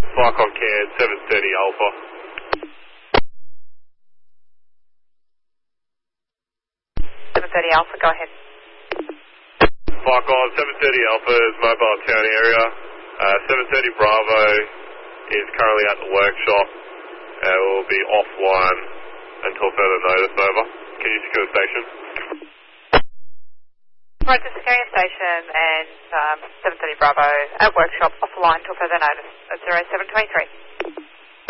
Flight Concan 730 Alpha. Alpha, go ahead. Flight Con 730 Alpha is mobile town area. 730 Bravo is currently at the workshop. Will be offline until further notice, over. Can you secure the station? Right, just securing a station and 730 Bravo at workshop offline until further notice at 0723.